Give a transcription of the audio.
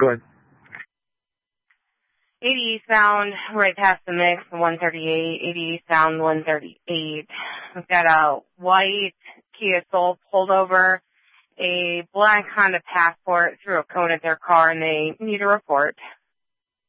Go ahead. 80 eastbound, right past the mix, 138, 80 eastbound, 138. We've got a white Kia Soul pulled over, a black Honda Passport threw a cone at their car, and they need a report.